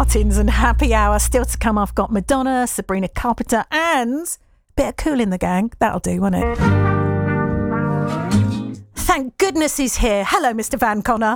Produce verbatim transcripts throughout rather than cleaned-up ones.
Martins and Happy Hour. Still to come, I've got Madonna, Sabrina Carpenter, and a bit of Kool in the Gang. That'll do, won't it? Thank goodness he's here. Hello, Mister Van Connor.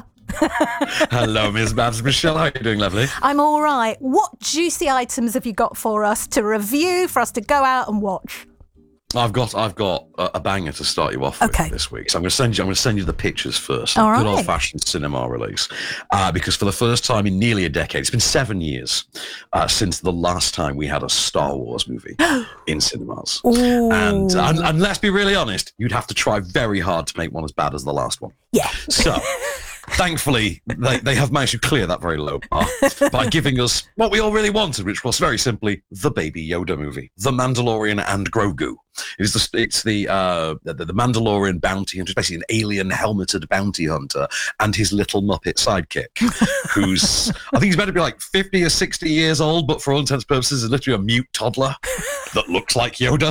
Hello, Miz Babs. Michelle, how are you doing, lovely? I'm all right. What juicy items have you got for us to review, for us to go out and watch? I've got I've got a, a banger to start you off okay. with this week. So I'm going to send you I'm going to send you the pictures first. All right. Good old-fashioned cinema release, uh, because for the first time in nearly a decade, it's been seven years uh, since the last time we had a Star Wars movie in cinemas. And, uh, and and let's be really honest, you'd have to try very hard to make one as bad as the last one. Yeah. So. Thankfully, they, they have managed to clear that very low bar by giving us what we all really wanted, which was very simply the Baby Yoda movie, The Mandalorian and Grogu. It's the it's the uh, the, the Mandalorian bounty hunter, basically an alien helmeted bounty hunter, and his little Muppet sidekick, who's I think he's meant to be like fifty or sixty years old, but for all intents and purposes, is literally a mute toddler that looks like Yoda.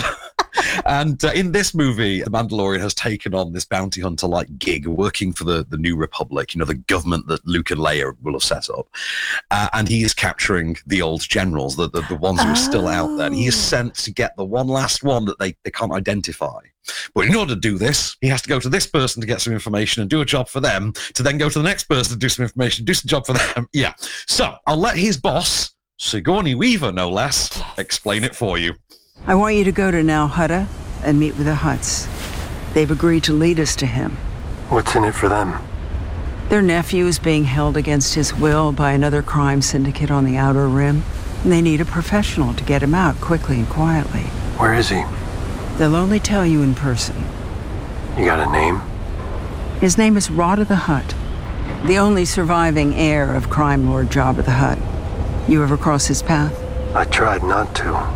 And uh, in this movie, the Mandalorian has taken on this bounty hunter-like gig, working for the, the New Republic, you know, the government that Luke and Leia will have set up. Uh, and he is capturing the old generals, the, the, the ones who are still out there. And he is sent to get the one last one that they, they can't identify. But in order to do this, he has to go to this person to get some information and do a job for them, to then go to the next person to do some information, do some job for them. Yeah. So I'll let his boss, Sigourney Weaver, no less, explain it for you. I want you to go to Nal Hutta and meet with the Hutts. They've agreed to lead us to him. What's in it for them? Their nephew is being held against his will by another crime syndicate on the Outer Rim, and they need a professional to get him out quickly and quietly. Where is he? They'll only tell you in person. You got a name? His name is Rodda the Hutt, the only surviving heir of crime lord Jabba the Hutt. You ever cross his path? I tried not to.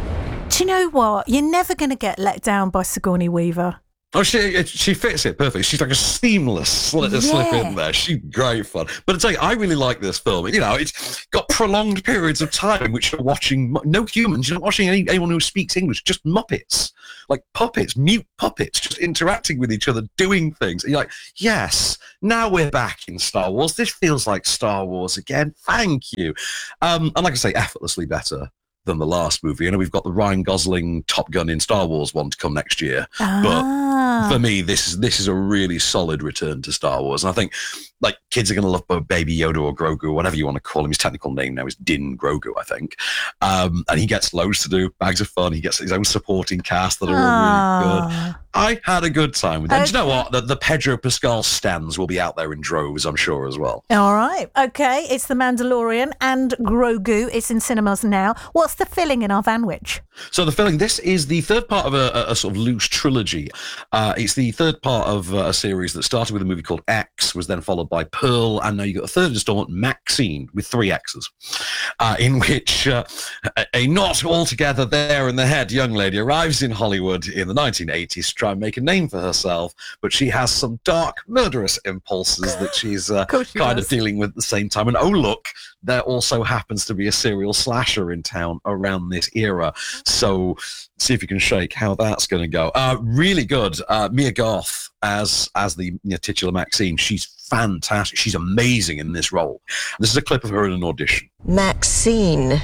Do you know what? You're never going to get let down by Sigourney Weaver. Oh, she she fits it perfectly. She's like a seamless slip, yeah. slip in there. She's great fun. But I tell you, I really like this film. You know, it's got prolonged periods of time in which you're watching no humans. You're not watching any, anyone who speaks English, just Muppets, like puppets, mute puppets, just interacting with each other, doing things. And you're like, yes, now we're back in Star Wars. This feels like Star Wars again. Thank you. Um, and like I say, effortlessly better than the last movie. I know we've got the Ryan Gosling Top Gun in Star Wars one to come next year, ah. but for me, this is this is a really solid return to Star Wars. And I think like kids are going to love both Baby Yoda or Grogu, or whatever you want to call him. His technical name now is Din Grogu, I think. Um, and he gets loads to do, bags of fun. He gets his own supporting cast that are ah. all really good. I had a good time with it. Okay. And do you know what? The, the Pedro Pascal stands will be out there in droves, I'm sure, as well. All right. Okay. It's The Mandalorian and Grogu. It's in cinemas now. What's the filling in our Vanwich? So the filling, this is the third part of a, a, a sort of loose trilogy. Uh, it's the third part of uh, a series that started with a movie called X, was then followed by Pearl, and now you got a third installment, Maxine, with three X's, uh, in which uh, a, a not altogether there in the head young lady arrives in Hollywood in the nineteen eighties to try and make a name for herself, but she has some dark, murderous impulses that she's uh, she kind does. of dealing with at the same time. And oh, look, there also happens to be a serial slasher in town around this era. So see if you can shake how that's going to go. Uh, really good. Uh, Mia Goth as as the you know, titular Maxine. She's fantastic. She's amazing in this role. This is a clip of her in an audition. Maxine.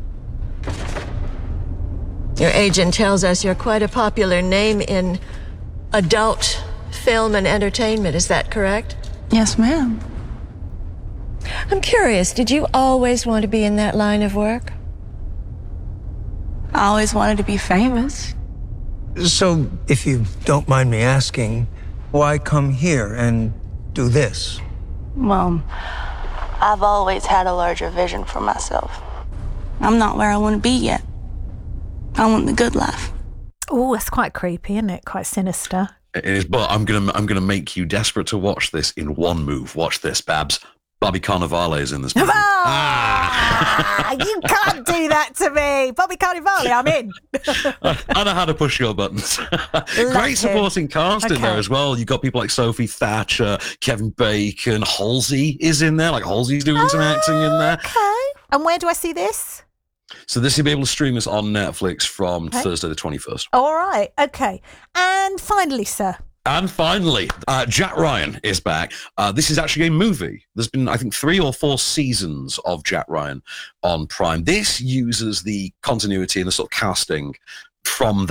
Your agent tells us you're quite a popular name in adult film and entertainment. Is that correct? Yes, ma'am. I'm curious, did you always want to be in that line of work? I always wanted to be famous. So, if you don't mind me asking, why come here and do this? Well, I've always had a larger vision for myself. I'm not where I want to be yet. I want the good life. Oh, that's quite creepy, isn't it? Quite sinister. It is, but I'm gonna I'm gonna make you desperate to watch this in one move. Watch this, Babs. Bobby Cannavale is in this movie. Oh, ah! You can't do that to me. Bobby Cannavale, I'm in. I know how to push your buttons. Great supporting cast okay. in there as well. You've got people like Sophie Thatcher, Kevin Bacon, Halsey is in there. Like Halsey's doing oh, some acting in there. Okay. And where do I see this? So this, you'll be able to stream this on Netflix from okay. Thursday the twenty-first. All right. Okay. And finally, sir, And finally, uh, Jack Ryan is back. Uh, this is actually a movie. There's been, I think, three or four seasons of Jack Ryan on Prime. This uses the continuity and the sort of casting from